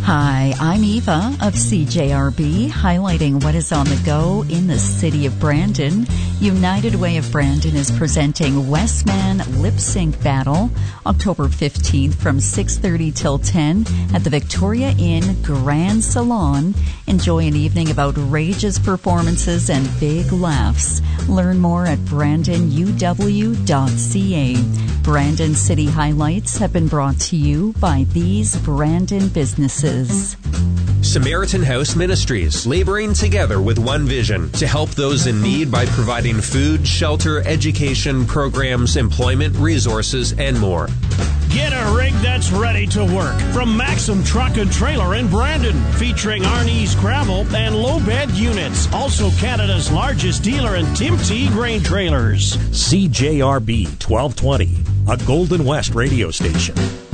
Hi, I'm Eva of CJRB, highlighting what is on the go in the city of Brandon. United Way of Brandon is presenting Westman Lip Sync Battle October 15th from 6:30 till 10 at the Victoria Inn Grand Salon. Enjoy an evening of outrageous performances and big laughs. Learn more at brandonuw.ca. Brandon City highlights have been brought to you by these Brandon businesses. Samaritan House Ministries, laboring together with one vision to help those in need by providing food, shelter, education, programs, employment, resources, and more. Get a rig that's ready to work from Maxim Truck and Trailer in Brandon, featuring Arnie's gravel and low bed units. Also Canada's largest dealer in Tim T grain trailers. CJRB 1220, a Golden West radio station.